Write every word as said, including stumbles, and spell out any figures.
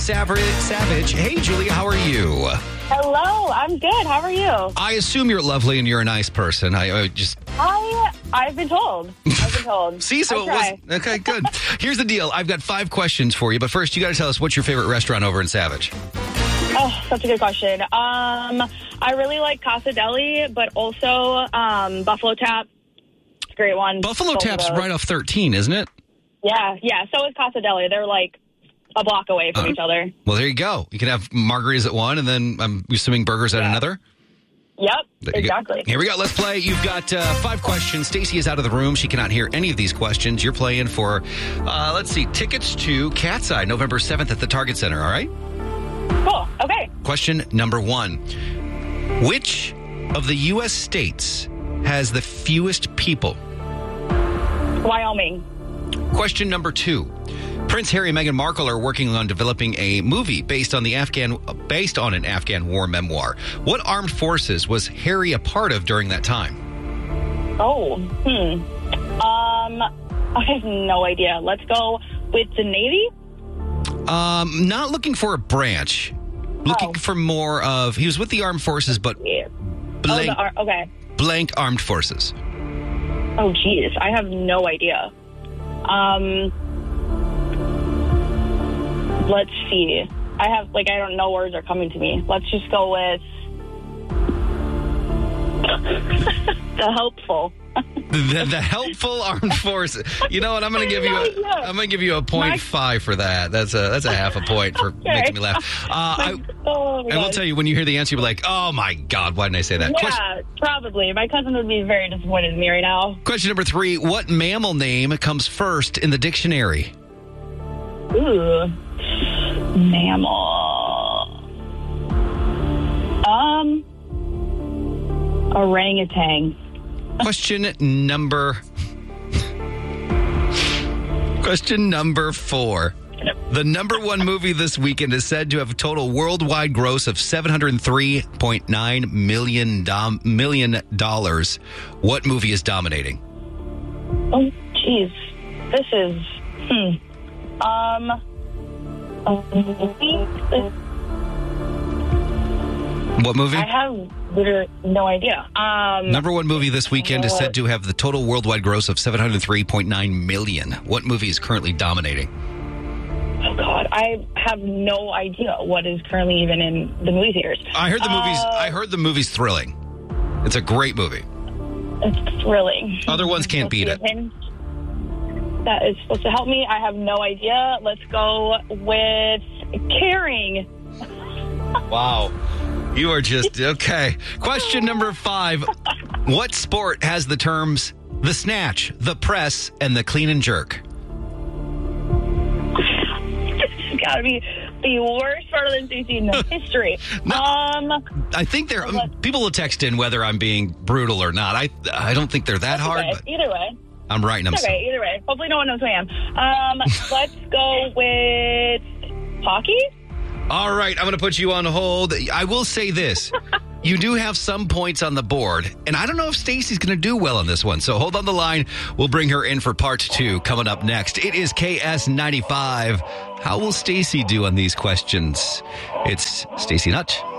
Savage. Savage. Hey, Julia, how are you? Hello, I'm good. How are you? I assume you're lovely and you're a nice person. I, I just... I, I've been told. I've been told. See, so I it try. was... Okay, good. Here's the deal. I've got five questions for you, but first you got to tell us what's your favorite restaurant over in Savage. Oh, such a good question. Um, I really like Casa Deli, but also um, Buffalo Tap. It's a great one. Buffalo Both of Tap's those. right off thirteen, isn't it? Yeah, yeah. So is Casa Deli. They're like a block away from Uh, each other. Well, there you go. You can have margaritas at one, and then I'm assuming burgers at Yeah. another. Yep, There you go. exactly. Here we go. Let's play. You've got uh, five questions. Stacy is out of the room. She cannot hear any of these questions. You're playing for, uh, let's see, tickets to Cat's Eye, November seventh at the Target Center, all right? Cool. Okay. Question number one. Which of the U S states has the fewest people? Wyoming. Question number two. Prince Harry and Meghan Markle are working on developing a movie based on the Afghan based on an Afghan war memoir. What armed forces was Harry a part of during that time? Oh, hmm. Um, I have no idea. Let's go with the Navy. Um, not looking for a branch. Looking Oh. for more of he was with the armed forces, but Yeah. blank, Oh, the, ar- okay. blank armed forces. Oh, geez. I have no idea. Um, let's see. I have, like, I don't know words are coming to me. Let's just go with the helpful. The, the helpful armed forces. You know what? I'm going to give you. A, I'm going to give you a point five for that. That's a that's a half a point for Okay. making me laugh. Uh, I, Oh, my I will God. tell you when you hear the answer, you'll be like, "Oh my God, why didn't I say that?" Yeah, Question, probably. My cousin would be very disappointed in me right now. question number three: what mammal name comes first in the dictionary? Ooh. Mammal. Um, orangutan. Question number. Question number four. The number one movie this weekend is said to have a total worldwide gross of seven hundred three point nine million dom- million dollars. What movie is dominating? Oh, jeez. This is, hmm. Um, What movie? I have literally no idea. Um, Number one movie this weekend is said to have the total worldwide gross of seven hundred three point nine million. What movie is currently dominating? oh, God. I have no idea what is currently even in the movie theaters. I heard the movie's. Uh, I heard the movie's thrilling. It's a great movie. It's thrilling. Other ones can't beat it. That is supposed to help me. I have no idea. Let's go with Caring. Wow. You are just okay. Question number five. What sport has the terms the snatch, the press, and the clean and jerk? It's got to be the worst part of this in the history. No. Um, I think they're Well, people will text in whether I'm being brutal or not. I I don't think they're that hard, okay. but Either way. I'm right and I'm It's okay, either way. Hopefully no one knows who I am. Um, let's go with hockey. All right, I'm going to put you on hold. I will say this. You do have some points on the board, and I don't know if Stacy's going to do well on this one. So hold on the line. We'll bring her in for part two coming up next. It is K S ninety-five. How will Stacy do on these questions? It's Stacy Nutt